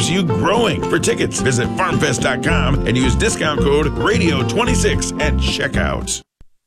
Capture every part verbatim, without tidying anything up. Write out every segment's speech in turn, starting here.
keeps you growing. For tickets, visit farm fest dot com and use discount code radio twenty-six at checkout.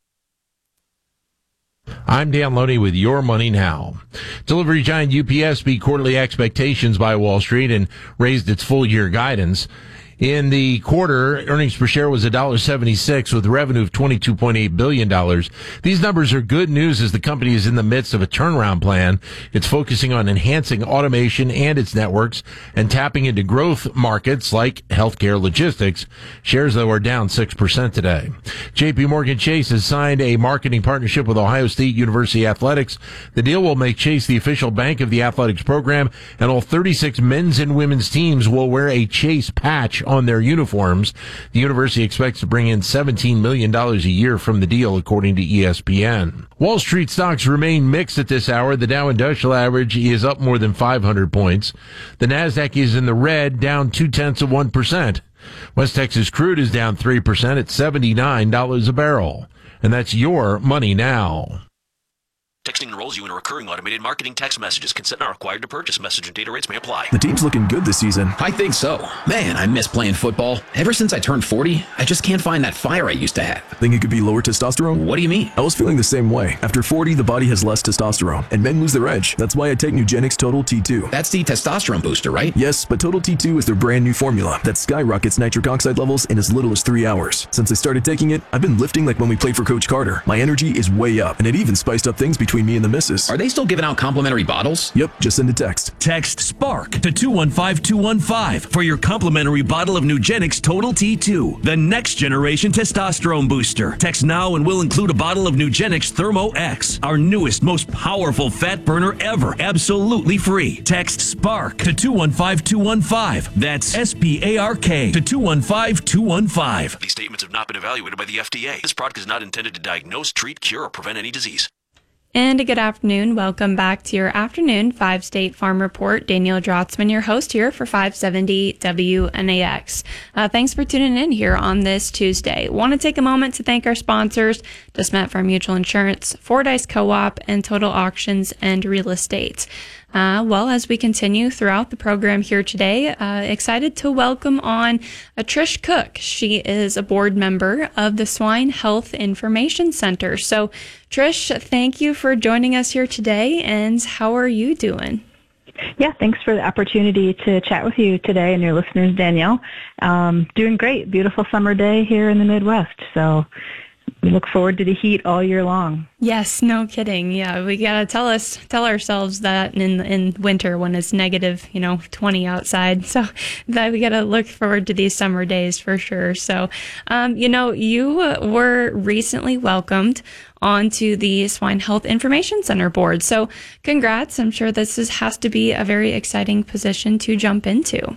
I'm Dan Loney with Your Money Now. Delivery giant U P S beat quarterly expectations by Wall Street and raised its full-year guidance. In the quarter, earnings per share was one dollar and seventy-six cents with revenue of twenty-two point eight billion dollars. These numbers are good news as the company is in the midst of a turnaround plan. It's focusing on enhancing automation and its networks and tapping into growth markets like healthcare logistics. Shares, though, are down six percent today. J P Morgan Chase has signed a marketing partnership with Ohio State University Athletics. The deal will make Chase the official bank of the athletics program, and all thirty-six men's and women's teams will wear a Chase patch on their uniforms. The university expects to bring in seventeen million dollars a year from the deal, according to E S P N. Wall Street stocks remain mixed at this hour. The Dow Industrial Average is up more than five hundred points. The Nasdaq is in the red, down two-tenths of one percent. West Texas crude is down three percent at seventy-nine dollars a barrel. And that's Your Money Now. Texting enrolls you in a recurring automated marketing text messages. Consent not required to purchase. Message and data rates may apply. The team's looking good this season. I think so. Man, I miss playing football. Ever since I turned forty, I just can't find that fire I used to have. Think it could be lower testosterone? What do you mean? I was feeling the same way. After forty, the body has less testosterone, and men lose their edge. That's why I take Nugenix Total T two. That's the testosterone booster, right? Yes, but Total T two is their brand new formula that skyrockets nitric oxide levels in as little as three hours. Since I started taking it, I've been lifting like when we played for Coach Carter. My energy is way up, and it even spiced up things between me and the missus. Are they still giving out complimentary bottles? Yep, just send a text. Text SPARK to two one five two one five for your complimentary bottle of Nugenix Total T two, the next generation testosterone booster. Text now and we'll include a bottle of Nugenix Thermo X, our newest, most powerful fat burner ever, absolutely free. Text SPARK to two one five two one five. That's S P A R K to two one five two one five. These statements have not been evaluated by the F D A. This product is not intended to diagnose, treat, cure, or prevent any disease. And a good afternoon. Welcome back to your afternoon Five State Farm Report. Danielle Drotzman, your host here for five seventy W N A X. Uh, thanks for tuning in here on this Tuesday. Want to take a moment to thank our sponsors, DeSmet Farm Mutual Insurance, Fordyce Co-op, and Total Auctions and Real Estate. Uh, well, as we continue throughout the program here today, uh, excited to welcome on uh, Trish Cook. She is a board member of the Swine Health Information Center. So, Trish, thank you for joining us here today, and how are you doing? Yeah, thanks for the opportunity to chat with you today and your listeners, Danielle. Um, doing great. Beautiful summer day here in the Midwest. So we look forward to the heat all year long. Yes, no kidding. Yeah, we gotta tell us, tell ourselves that in in winter when it's negative, you know, twenty outside. So that we gotta look forward to these summer days for sure. So, um, you know, you were recently welcomed onto the Swine Health Information Center board. So, congrats! I'm sure this is, has to be a very exciting position to jump into.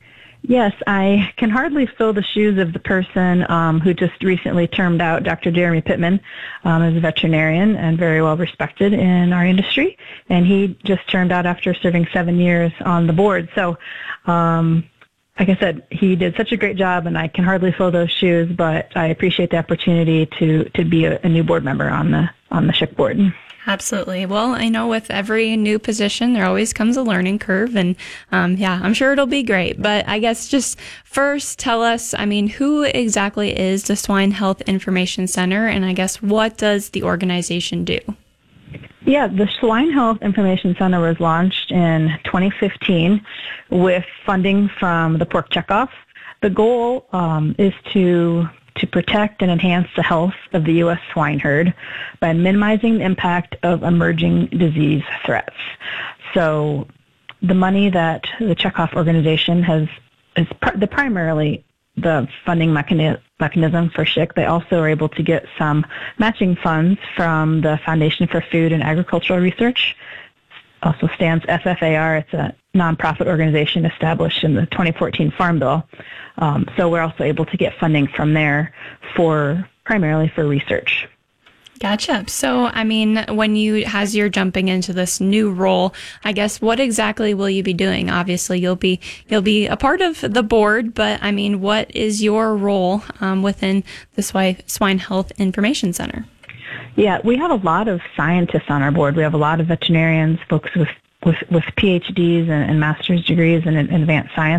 Yes, I can hardly fill the shoes of the person um, who just recently termed out Doctor Jeremy Pittman um, as a veterinarian and very well respected in our industry. And he just termed out after serving seven years on the board. So, um, like I said, he did such a great job, and I can hardly fill those shoes, but I appreciate the opportunity to, to be a, a new board member on the on the S H I C board. Absolutely. Well, I know with every new position, there always comes a learning curve, and um, yeah, I'm sure it'll be great. But I guess just first tell us, I mean, who exactly is the Swine Health Information Center, and I guess what does the organization do? Yeah, the Swine Health Information Center was launched in twenty fifteen with funding from the Pork Checkoff. The goal um, is to to protect and enhance the health of the U S swine herd by minimizing the impact of emerging disease threats. So the money that the Checkoff organization has is pr- the primarily the funding mechani- mechanism for S H I C. They also are able to get some matching funds from the Foundation for Food and Agricultural Research. Also stands F F A R. It's a nonprofit organization established in the twenty fourteen Farm Bill. Um, so we're also able to get funding from there for primarily for research. Gotcha. So, I mean, when you, as you're jumping into this new role, I guess, what exactly will you be doing? Obviously, you'll be, you'll be a part of the board, but I mean, what is your role um, within the Swine Health Information Center? Yeah, we have a lot of scientists on our board. We have a lot of veterinarians, folks with with, with P H Ds and, and master's degrees in, in advanced science.